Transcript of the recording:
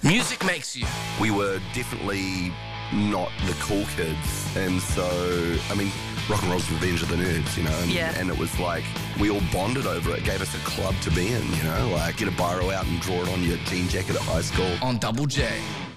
Music makes you. We were definitely not the cool kids, and so, I mean, rock and roll's Revenge of the Nerds, you know, and it was like, we all bonded over it, gave us a club to be in, you know, like get a biro out and draw it on your jean jacket at high school. On Double J.